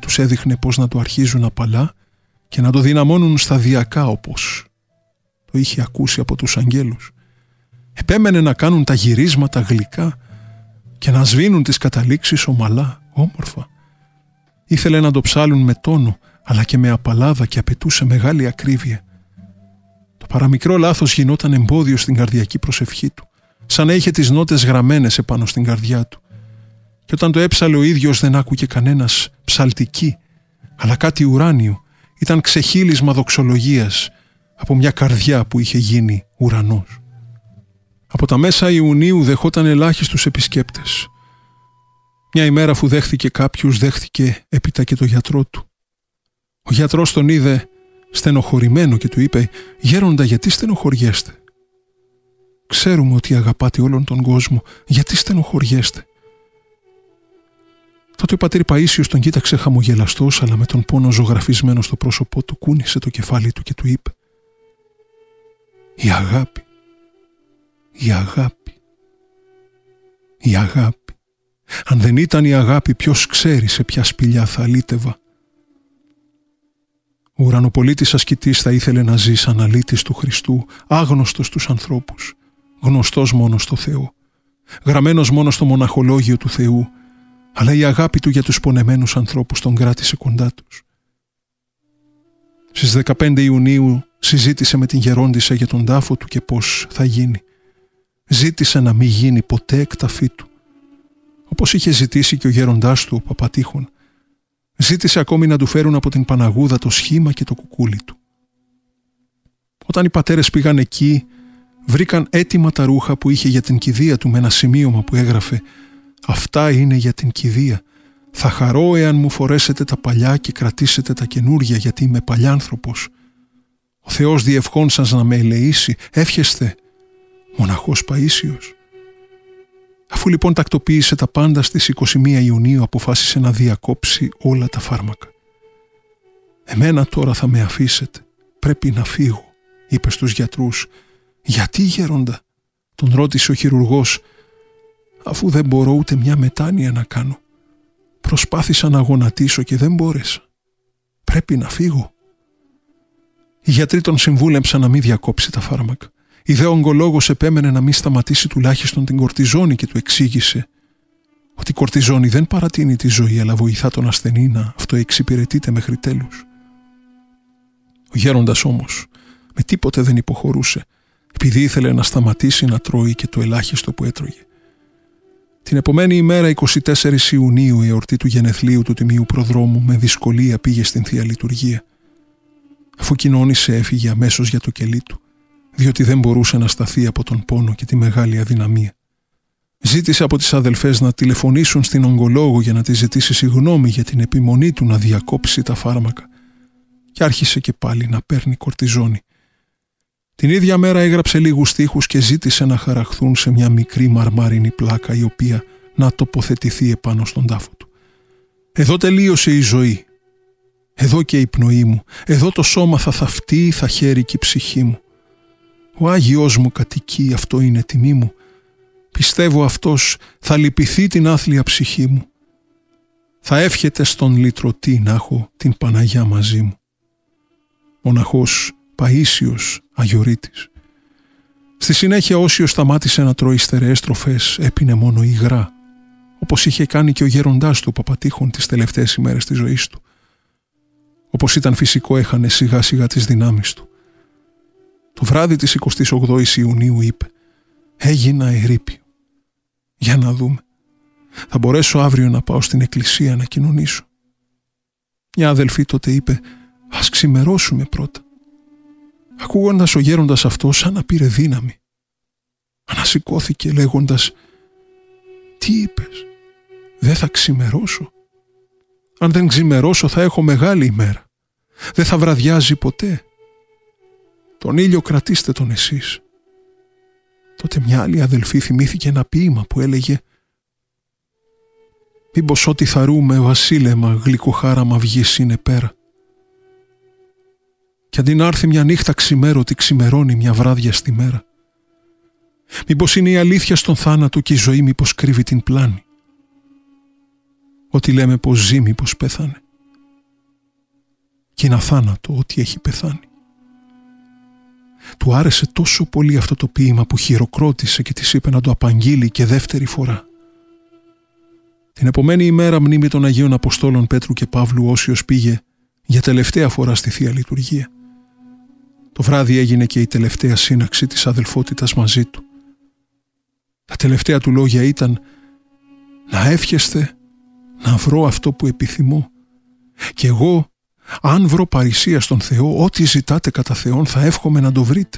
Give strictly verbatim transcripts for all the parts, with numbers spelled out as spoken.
τους έδειχνε πώς να το αρχίζουν απαλά και να το δυναμώνουν σταδιακά όπως το είχε ακούσει από τους αγγέλους. Επέμενε να κάνουν τα γυρίσματα γλυκά και να σβήνουν τις καταλήξεις ομαλά, όμορφα. Ήθελε να το ψάλουν με τόνο, αλλά και με απαλάδα, και απαιτούσε μεγάλη ακρίβεια. Το παραμικρό λάθος γινόταν εμπόδιο στην καρδιακή προσευχή του, σαν να είχε τις νότες γραμμένες επάνω στην καρδιά του. Και όταν το έψαλε ο ίδιος δεν άκουγε κανένας ψαλτική, αλλά κάτι ουράνιο. Ήταν ξεχύλισμα δοξολογίας από μια καρδιά που είχε γίνει ουρανός. Από τα μέσα Ιουνίου δεχόταν ελάχιστους επισκέπτες. Μια ημέρα αφού δέχθηκε κάποιους, δέχθηκε έπειτα και το γιατρό του. Ο γιατρός τον είδε στενοχωρημένο και του είπε «Γέροντα, γιατί στενοχωριέστε? Ξέρουμε ότι αγαπάτε όλον τον κόσμο, γιατί στενοχωριέστε?» Τότε ο πατήρ Παΐσιος τον κοίταξε χαμογελαστός, αλλά με τον πόνο ζωγραφισμένο στο πρόσωπό του, κούνησε το κεφάλι του και του είπε «Η αγάπη, η αγάπη, η αγάπη. Αν δεν ήταν η αγάπη, ποιος ξέρει σε ποια σπηλιά θα αλήτευα». Ο ουρανοπολίτης ασκητής θα ήθελε να ζει σαν αλήτης του Χριστού, άγνωστος στους ανθρώπους, γνωστός μόνο στο Θεό, γραμμένος μόνο στο μοναχολόγιο του Θεού, αλλά η αγάπη του για τους πονεμένους ανθρώπους τον κράτησε κοντά τους. Στις δεκαπέντε Ιουνίου συζήτησε με την γερόντισσα για τον τάφο του και πώς θα γίνει. Ζήτησε να μην γίνει ποτέ εκταφή του, όπως είχε ζητήσει και ο γέροντάς του, ο Παπατήχων. Ζήτησε ακόμη να του φέρουν από την Παναγούδα το σχήμα και το κουκούλι του. Όταν οι πατέρες πήγαν εκεί, βρήκαν έτοιμα τα ρούχα που είχε για την κηδεία του με ένα σημείωμα που έγραφε «Αυτά είναι για την κηδεία. Θα χαρώ εάν μου φορέσετε τα παλιά και κρατήσετε τα καινούργια, γιατί είμαι παλιάνθρωπος. Ο Θεός διευχών σας να με ελεήσει. Εύχεστε, μοναχός Παΐσιος». Αφού λοιπόν τακτοποίησε τα πάντα, στις είκοσι μία Ιουνίου αποφάσισε να διακόψει όλα τα φάρμακα. «Εμένα τώρα θα με αφήσετε. Πρέπει να φύγω», είπε στους γιατρούς. «Γιατί, γέροντα?» τον ρώτησε ο χειρουργός. «Αφού δεν μπορώ ούτε μια μετάνοια να κάνω. Προσπάθησα να γονατίσω και δεν μπόρεσα. Πρέπει να φύγω». Οι γιατροί τον συμβούλεψαν να μην διακόψει τα φάρμακα. Η δε ογκολόγος επέμενε να μην σταματήσει τουλάχιστον την κορτιζόνη και του εξήγησε ότι η κορτιζόνη δεν παρατείνει τη ζωή, αλλά βοηθά τον ασθενή να αυτοεξυπηρετείται μέχρι τέλους. Ο γέροντας όμως με τίποτε δεν υποχωρούσε, επειδή ήθελε να σταματήσει να τρώει και το ελάχιστο που έτρωγε. Την επομένη ημέρα, εικοστή τέταρτη Ιουνίου, η εορτή του γενεθλίου του Τιμίου Προδρόμου, με δυσκολία πήγε στην Θεία Λειτουργία. Αφού κοινώνησε, έφυγε αμέσως για το κελί του, διότι δεν μπορούσε να σταθεί από τον πόνο και τη μεγάλη αδυναμία. Ζήτησε από τις αδελφές να τηλεφωνήσουν στην ογκολόγο για να τη ζητήσει συγγνώμη για την επιμονή του να διακόψει τα φάρμακα, και άρχισε και πάλι να παίρνει κορτιζόνη. Την ίδια μέρα έγραψε λίγους στίχους και ζήτησε να χαραχθούν σε μια μικρή μαρμάρινη πλάκα, η οποία να τοποθετηθεί επάνω στον τάφο του. «Εδώ τελείωσε η ζωή. Εδώ και η πνοή μου. Εδώ το σώμα θα θαυτεί, θα χαίρει και η ψυχή μου. Ο Άγιος μου κατοικεί, αυτό είναι τιμή μου. Πιστεύω αυτός θα λυπηθεί την άθλια ψυχή μου. Θα εύχεται στον λυτρωτή να έχω την Παναγιά μαζί μου». Μοναχός Παΐσιος Αγιορείτης. Στη συνέχεια, όσιος σταμάτησε να τρώει στερεές τροφές, έπινε μόνο υγρά, όπως είχε κάνει και ο γέροντάς του, ο Παπατήχων, τις τελευταίες ημέρες της ζωής του. Όπως ήταν φυσικό, έχανε σιγά σιγά τις δυνάμεις του. Το βράδυ της εικοστής ογδόης Ιουνίου είπε «Έγινα ερείπιο. Για να δούμε. Θα μπορέσω αύριο να πάω στην εκκλησία να κοινωνήσω». Μια αδελφή τότε είπε «Ας ξημερώσουμε πρώτα». Ακούγοντας ο γέροντας αυτό, σαν να πήρε δύναμη. Ανασηκώθηκε λέγοντας «Τι είπες? Δεν θα ξημερώσω? Αν δεν ξημερώσω θα έχω μεγάλη ημέρα. Δεν θα βραδιάζει ποτέ. Τον ήλιο κρατήστε τον εσείς». Τότε μια άλλη αδελφή θυμήθηκε ένα ποίημα που έλεγε «Μήπως ό,τι θαρούμε βασίλεμα γλυκοχάραμα βγεις είναι πέρα. Κι αντί να έρθει μια νύχτα ξημέρωτη, ξημερώνει μια βράδια στη μέρα. Μήπως είναι η αλήθεια στον θάνατο και η ζωή μήπως κρύβει την πλάνη. Ό,τι λέμε πως ζει μήπως πέθανε. κι είναι αθάνατο ότι έχει πεθάνει. Του άρεσε τόσο πολύ αυτό το ποίημα που χειροκρότησε και της είπε να το απαγγείλει και δεύτερη φορά. Την επομένη ημέρα, μνήμη των Αγίων Αποστόλων Πέτρου και Παύλου, Όσιος πήγε για τελευταία φορά στη Θεία Λειτουργία. Το βράδυ έγινε και η τελευταία σύναξη της αδελφότητας μαζί του. Τα τελευταία του λόγια ήταν «Να εύχεστε να βρω αυτό που επιθυμώ και εγώ, αν βρω παρησία στον Θεό, ό,τι ζητάτε κατά Θεόν θα εύχομαι να το βρείτε».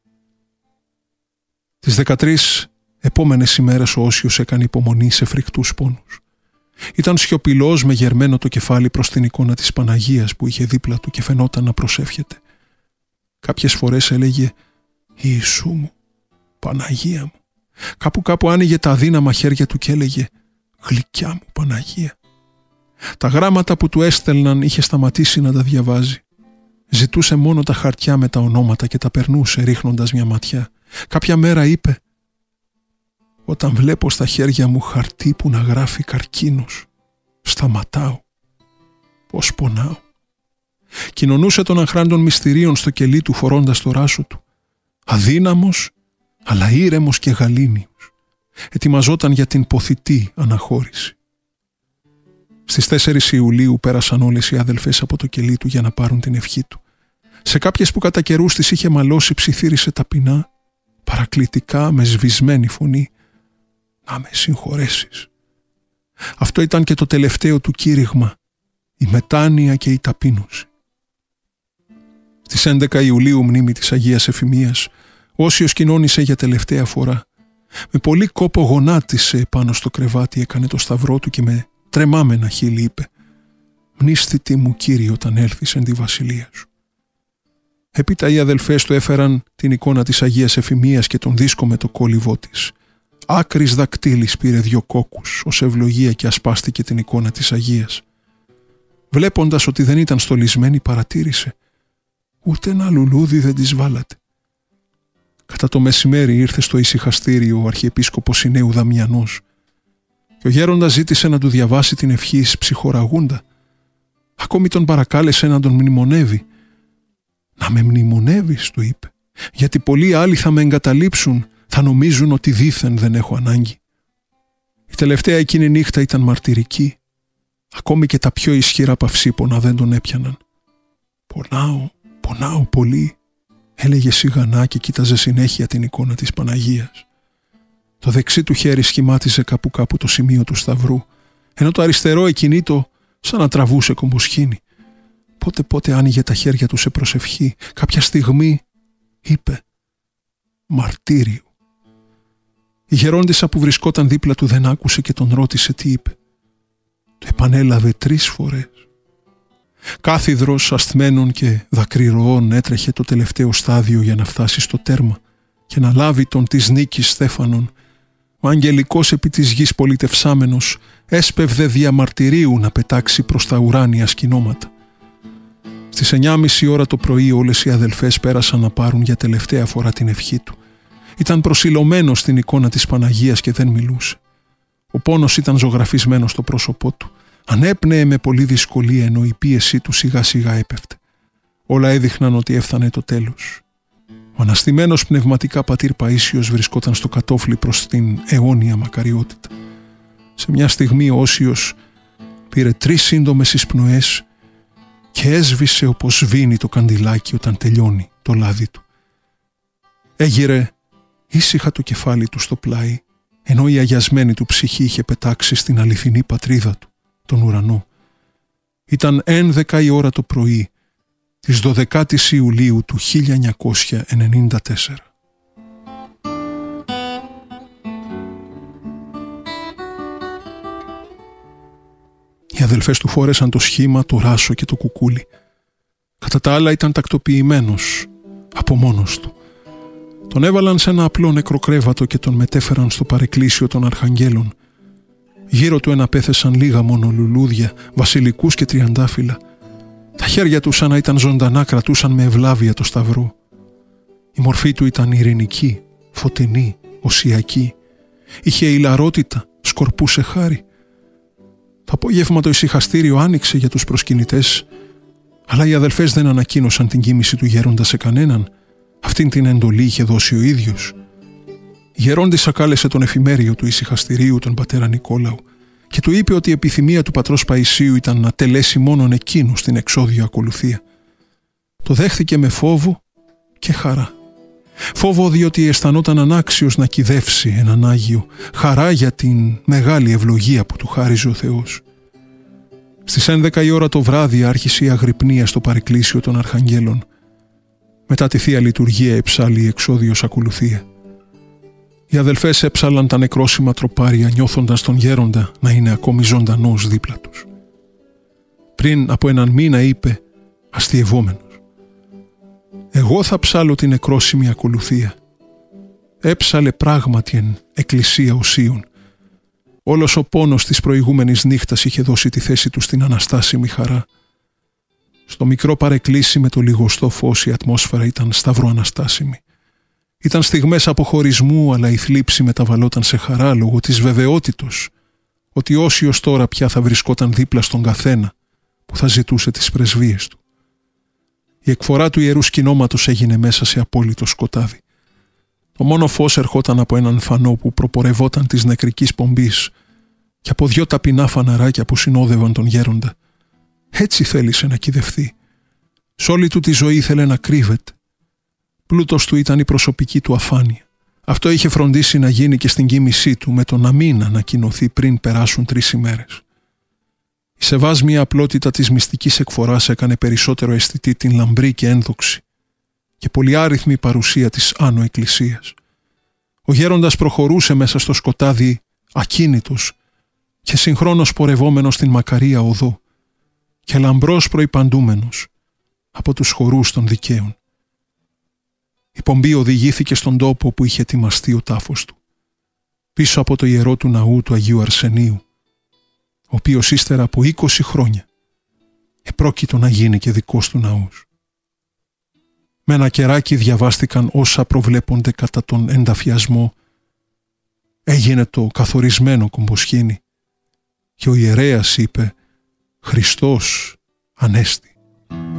Τις δεκατρείς επόμενες ημέρες ο Όσιος έκανε υπομονή σε φρικτούς πόνους. Ήταν σιωπηλός με γερμένο το κεφάλι προς την εικόνα της Παναγίας που είχε δίπλα του και φαινόταν να προσεύχεται. Κάποιες φορές έλεγε «Ιησού μου, Παναγία μου». Κάπου κάπου άνοιγε τα αδύναμα χέρια του και έλεγε «Γλυκιά μου Παναγία». Τα γράμματα που του έστελναν είχε σταματήσει να τα διαβάζει. Ζητούσε μόνο τα χαρτιά με τα ονόματα και τα περνούσε ρίχνοντας μια ματιά. Κάποια μέρα είπε «Όταν βλέπω στα χέρια μου χαρτί που να γράφει καρκίνος, σταματάω. Πώς πονάω». Κοινωνούσε των αχράντων μυστηρίων στο κελί του φορώντας το ράσο του. Αδύναμος, αλλά ήρεμος και γαλήνιος. Ετοιμαζόταν για την ποθητή αναχώρηση. Στις τέσσερις Ιουλίου πέρασαν όλες οι αδελφές από το κελί του για να πάρουν την ευχή του. Σε κάποιες που κατά καιρούς τις είχε μαλώσει ψιθύρισε ταπεινά, παρακλητικά, με σβησμένη φωνή «Να με συγχωρέσεις». Αυτό ήταν και το τελευταίο του κήρυγμα, η μετάνοια και η ταπείνωση. Στις έντεκα Ιουλίου, μνήμη της Αγίας Εφημίας, ο Όσιος κοινώνησε για τελευταία φορά. Με πολύ κόπο γονάτισε πάνω στο κρεβάτι, έκανε το σταυρό του και με τρεμάμενα χείλη είπε «Μνήσθητη μου Κύριε όταν έλθεις εν τη βασιλεία σου». Έπειτα οι αδελφές του έφεραν την εικόνα της Αγίας Εφημίας και τον δίσκο με το κόλληβό της. Άκρης δακτύλης πήρε δυο κόκκους ως ευλογία και ασπάστηκε την εικόνα της Αγίας. Βλέποντας ότι δεν ήταν στολισμένη, παρατήρησε «Ούτε ένα λουλούδι δεν της βάλατε». Κατά το μεσημέρι ήρθε στο ησυχαστήριο ο Αρχιεπίσκοπος Συνέου Δαμιανός και ο γέροντας ζήτησε να του διαβάσει την ευχή ψυχοραγούντα. Ακόμη τον παρακάλεσε να τον μνημονεύει. «Να με μνημονεύεις», του είπε, «γιατί πολλοί άλλοι θα με εγκαταλείψουν, θα νομίζουν ότι δήθεν δεν έχω ανάγκη». Η τελευταία εκείνη νύχτα ήταν μαρτυρική. Ακόμη και τα πιο ισχυρά παυσίπονα δεν τον έπιαναν. «Πονάω, πονάω πολύ», έλεγε σιγανά και κοίταζε συνέχεια την εικόνα της Παναγίας. Το δεξί του χέρι σχημάτιζε κάπου κάπου το σημείο του σταυρού, ενώ το αριστερό εκκινήτο σαν να τραβούσε κομποσχήνη. Πότε πότε άνοιγε τα χέρια του σε προσευχή. Κάποια στιγμή είπε «Μαρτύριο». Η γερόντισσα που βρισκόταν δίπλα του δεν άκουσε και τον ρώτησε τι είπε. Το επανέλαβε τρεις φορές. Κάθιδρος ασθμένων και δακρυρωών έτρεχε το τελευταίο στάδιο για να φτάσει στο τέρμα και να λάβει τον της νίκης Στέφανον. Ο αγγελικός επί της γης πολιτευσάμενος έσπευδε διαμαρτυρίου να πετάξει προς τα ουράνια σκηνώματα. Στις εννιά και μισή ώρα το πρωί όλες οι αδελφές πέρασαν να πάρουν για τελευταία φορά την ευχή του. Ήταν προσιλωμένος στην εικόνα της Παναγίας και δεν μιλούσε. Ο πόνος ήταν ζωγραφισμένος στο πρόσωπό του. Ανέπνεε με πολλή δυσκολία ενώ η πίεσή του σιγά σιγά έπεφτε. Όλα έδειχναν ότι έφτανε το τέλος. Ο αναστημένος πνευματικά πατήρ Παΐσιος βρισκόταν στο κατόφλι προς την αιώνια μακαριότητα. Σε μια στιγμή ο Όσιος πήρε τρεις σύντομες εισπνοές και έσβησε όπως σβήνει το καντιλάκι όταν τελειώνει το λάδι του. Έγειρε ήσυχα το κεφάλι του στο πλάι, ενώ η αγιασμένη του ψυχή είχε πετάξει στην αληθινή πατρίδα του, τον ουρανό. Ήταν ένδεκα η ώρα το πρωί της δωδεκάτης Ιουλίου του χίλια εννιακόσια ενενήντα τέσσερα. Οι αδελφές του φόρεσαν το σχήμα, το ράσο και το κουκούλι. Κατά τα άλλα ήταν τακτοποιημένος από μόνος του. Τον έβαλαν σε ένα απλό νεκροκρέβατο και τον μετέφεραν στο παρεκκλήσιο των Αρχαγγέλων. Γύρω του εναπέθεσαν λίγα μόνο λουλούδια, βασιλικούς και τριαντάφυλλα. Τα χέρια του σαν να ήταν ζωντανά κρατούσαν με ευλάβεια το σταυρό. Η μορφή του ήταν ειρηνική, φωτεινή, οσιακή. Είχε ηλαρότητα, σκορπούσε χάρη. Το απόγευμα το ησυχαστήριο άνοιξε για τους προσκυνητές, Αλλά οι αδελφές δεν ανακοίνωσαν την κοίμηση του γέροντα σε κανέναν. Αυτήν την εντολή είχε δώσει ο ίδιος. Η γερόντισσα κάλεσε τον εφημέριο του ησυχαστηρίου, τον πατέρα Νικόλαου, και του είπε ότι η επιθυμία του πατρός Παϊσίου ήταν να τελέσει μόνον εκείνου στην εξώδιο ακολουθία. Το δέχθηκε με φόβο και χαρά. Φόβο διότι αισθανόταν ανάξιος να κυδεύσει έναν Άγιο, χαρά για την μεγάλη ευλογία που του χάριζε ο Θεός. Στις έντεκα η ώρα το βράδυ άρχισε η αγρυπνία στο παρεκκλήσιο των Αρχαγγέλων. Μετά τη Θεία Λειτουργία εψάλλει η εξώδιος ακολουθία. Οι αδελφές έψαλαν τα νεκρόσιμα τροπάρια, νιώθοντας τον γέροντα να είναι ακόμη ζωντανός δίπλα τους. Πριν από έναν μήνα είπε, αστειευόμενος, «Εγώ θα ψάλω την νεκρόσιμη ακολουθία». Έψαλε πράγματι εν εκκλησία οσίων. Όλος ο πόνος της προηγούμενης νύχτας είχε δώσει τη θέση του στην αναστάσιμη χαρά. Στο μικρό παρεκκλήσι με το λιγοστό φως η ατμόσφαιρα ήταν σταυροαναστάσιμη. Ήταν στιγμές αποχωρισμού, αλλά η θλίψη μεταβαλόταν σε χαρά λόγω της βεβαιότητος ότι όσιος τώρα πια θα βρισκόταν δίπλα στον καθένα που θα ζητούσε τις πρεσβείες του. Η εκφορά του Ιερού Σκηνώματος έγινε μέσα σε απόλυτο σκοτάδι. Το μόνο φως ερχόταν από έναν φανό που προπορευόταν της νεκρικής πομπής και από δυο ταπεινά φαναράκια που συνόδευαν τον γέροντα. Έτσι θέλησε να κυδευθεί. Σ' όλη του τη ζωή ήθελε να κρύβεται. Πλούτος του ήταν η προσωπική του αφάνεια. Αυτό είχε φροντίσει να γίνει και στην κοίμησή του, με το να μην ανακοινωθεί πριν περάσουν τρεις ημέρες. Η σεβάσμια απλότητα της μυστικής εκφοράς έκανε περισσότερο αισθητή την λαμπρή και ένδοξη και πολυάριθμη παρουσία της Άνω Εκκλησίας. Ο γέροντας προχωρούσε μέσα στο σκοτάδι ακίνητος και συγχρόνως πορευόμενος στην μακαρία οδό και λαμπρός προϋπαντούμενος από τους χορούς των δικαίων. Η πομπή οδηγήθηκε στον τόπο που είχε ετοιμαστεί ο τάφος του, πίσω από το ιερό του ναού του Αγίου Αρσενίου, ο οποίος ύστερα από είκοσι χρόνια επρόκειτο να γίνει και δικός του ναός. Με ένα κεράκι διαβάστηκαν όσα προβλέπονται κατά τον ενταφιασμό. Έγινε το καθορισμένο κομποσχήνι και ο ιερέας είπε «Χριστός Ανέστη».